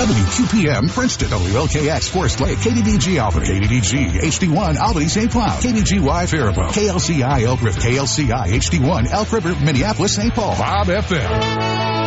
WQPM Princeton, WLKX Forest Lake, KDDG Alpha, KDDG HD1 Albany St. Cloud, KDGY Faribault, KLCI Elk River, KLCI HD1 Elk River, Minneapolis St. Paul, Bob FM.